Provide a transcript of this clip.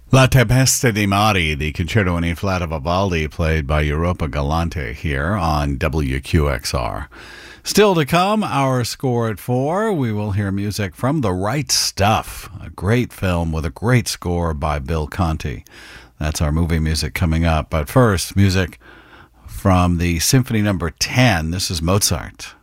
La Tempesta di Mari, the concerto in E flat of Vivaldi, played by Europa Galante here on WQXR. Still to come, our score at 4, we will hear music from The Right Stuff, a great film with a great score by Bill Conti. That's our movie music coming up. But first, music from the Symphony Number 10. This is Mozart.